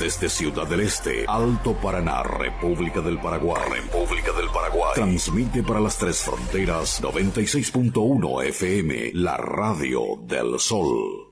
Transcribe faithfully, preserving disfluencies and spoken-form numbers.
Desde Ciudad del Este, Alto Paraná, República del Paraguay. República del Paraguay. Transmite para las tres fronteras noventa y seis punto uno F M, la radio del sol.